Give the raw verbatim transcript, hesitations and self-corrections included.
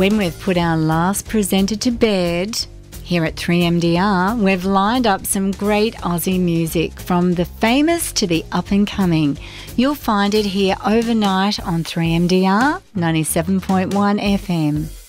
When we've put our last presenter to bed, here at three M D R, we've lined up some great Aussie music from the famous to the up-and-coming. You'll find it here overnight on three M D R ninety-seven point one F M.